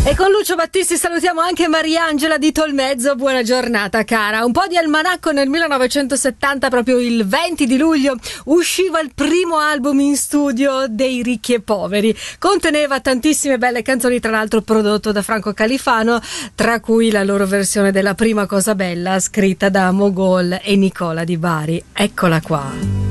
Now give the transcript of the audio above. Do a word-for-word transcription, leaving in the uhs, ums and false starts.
E con Lucio Battisti salutiamo anche Mariangela di Tolmezzo. Buona giornata, cara. Un po' di almanacco. Nel millenovecentosettanta, proprio il venti di luglio, usciva il primo album in studio dei Ricchi e Poveri. Conteneva tantissime belle canzoni, tra l'altro prodotto da Franco Califano, tra cui la loro versione della Prima cosa bella, scritta da Mogol e Nicola Di Bari. Eccola qua.